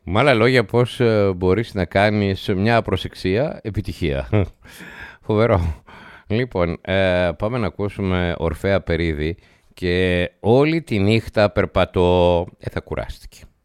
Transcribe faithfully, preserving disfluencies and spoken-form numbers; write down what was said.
Με άλλα λόγια, πώς ε, μπορείς να κάνεις μια απροσεξία επιτυχία. Φοβερό. Λοιπόν, ε, πάμε να ακούσουμε Ορφέα Περίδη και όλη τη νύχτα περπατώ. Ε, θα κουράστηκε.